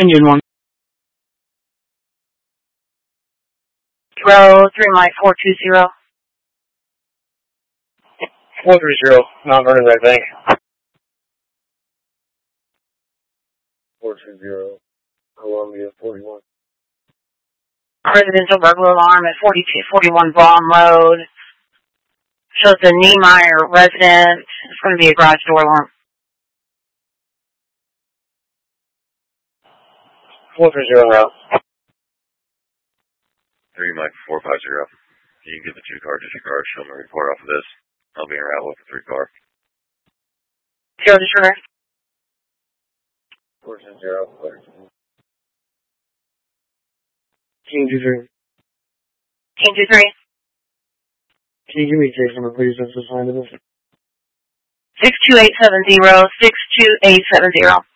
Engine 1. Row 3 Mike 420. 430, Mount Vernon Red Bank. 420, Columbia 41. Residential burglar alarm at 4241 Vaughn Road. Shows the Niemeyer residence. It's going to be a garage door alarm. 430 route. 3 Mike 450. You can get the 2 car disregard. Show me a report off of this. I'll be in route with the 3 car. 0 disregard. 420. King 23. King 23. Can you give me a case number, please? That's assigned to this. 62870. 62870.